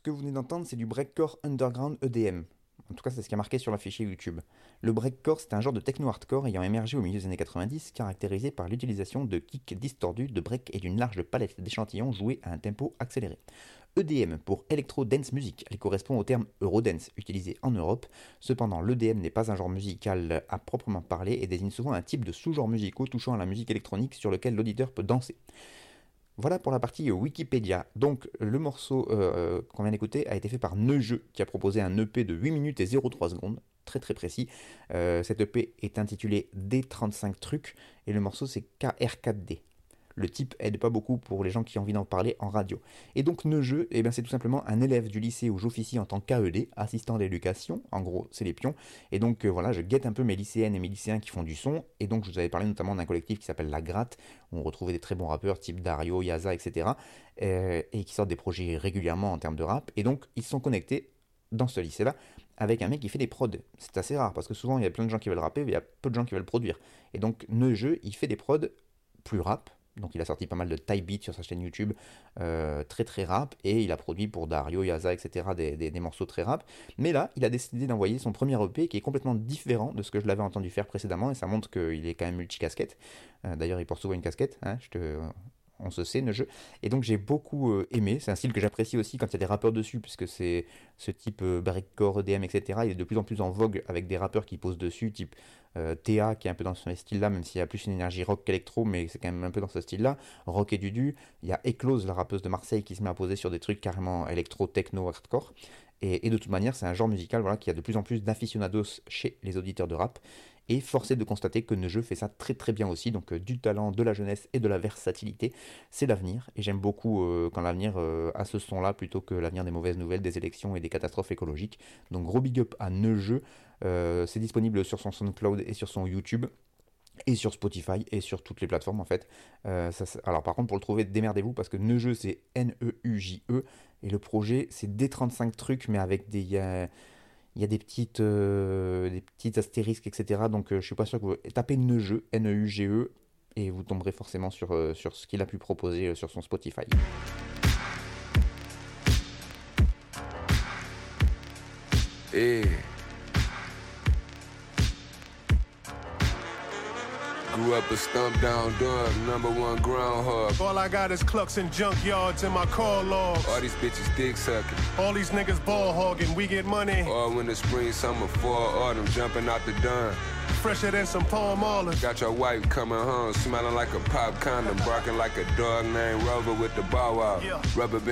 que vous venez d'entendre, c'est du breakcore underground EDM. En tout cas, c'est ce qui a marqué sur l'affiché YouTube. Le breakcore, c'est un genre de techno-hardcore ayant émergé au milieu des années 90, caractérisé par l'utilisation de kicks distordus, de breaks et d'une large palette d'échantillons joués à un tempo accéléré. EDM pour Electro Dance Music, elle correspond au terme Eurodance, utilisé en Europe. Cependant, l'EDM n'est pas un genre musical à proprement parler et désigne souvent un type de sous-genre musicaux touchant à la musique électronique sur lequel l'auditeur peut danser. Voilà pour la partie Wikipédia. Donc le morceau qu'on vient d'écouter a été fait par Neujeu, qui a proposé un EP de 8 minutes et 03 secondes, très très précis. Cet EP est intitulé D35 trucs et le morceau c'est KR4D. Le type aide pas beaucoup pour les gens qui ont envie d'en parler en radio. Et donc Neujeu, eh bien, c'est tout simplement un élève du lycée où j'officie en tant qu'AED, assistant d'éducation, en gros c'est les pions. Et donc voilà, je guette un peu mes lycéennes et mes lycéens qui font du son. Et donc je vous avais parlé notamment d'un collectif qui s'appelle La Gratte, où on retrouvait des très bons rappeurs type Dario, Yaza, etc. Et qui sortent des projets régulièrement en termes de rap. Et donc ils se sont connectés dans ce lycée-là avec un mec qui fait des prods. C'est assez rare parce que souvent il y a plein de gens qui veulent rapper, mais il y a peu de gens qui veulent produire. Et donc Neujeu, il fait des prods plus rap. Donc il a sorti pas mal de type beats sur sa chaîne YouTube, très très rap, et il a produit pour Dario, Yaza, etc. des morceaux très rap. Mais là, il a décidé d'envoyer son premier EP qui est complètement différent de ce que je l'avais entendu faire précédemment, et ça montre qu'il est quand même multicasquette. D'ailleurs, il porte souvent une casquette, hein, on se sait, le jeu. Et donc j'ai beaucoup aimé, c'est un style que j'apprécie aussi quand il y a des rappeurs dessus, puisque c'est ce type breakcore, EDM, etc. Il est de plus en plus en vogue avec des rappeurs qui posent dessus, type Théa, qui est un peu dans ce style-là, même s'il y a plus une énergie rock qu'électro, mais c'est quand même un peu dans ce style-là. Rock et Dudu, il y a Eclose, la rappeuse de Marseille, qui se met à poser sur des trucs carrément électro, techno, hardcore. Et de toute manière, c'est un genre musical voilà, qui a de plus en plus d'aficionados chez les auditeurs de rap. Et force est de constater que Neujeu fait ça très très bien aussi. Donc du talent, de la jeunesse et de la versatilité, c'est l'avenir. Et j'aime beaucoup quand l'avenir a ce son-là plutôt que l'avenir des mauvaises nouvelles, des élections et des catastrophes écologiques. Donc gros big up à Neujeu. C'est disponible sur son SoundCloud et sur son YouTube. Et sur Spotify et sur toutes les plateformes en fait. Alors par contre pour le trouver démerdez-vous parce que Neujeu c'est Neuje et le projet c'est D35 trucs mais avec des il y a des petites astérisques etc. Donc je suis pas sûr que vous tapez Neujeu Neuge et vous tomberez forcément sur ce qu'il a pu proposer sur son Spotify. Et grew up a stump down dog, number one groundhog. All I got is clucks and junkyards in my car logs. All these bitches dick sucking. All these niggas ball hogging, we get money. All winter, spring, summer, fall, autumn, jumping out the dawn. Fresher than some palm olives. Got your wife coming home, smelling like a pop condom, barking like a dog named Rover with the bow wow. Yeah. Rubber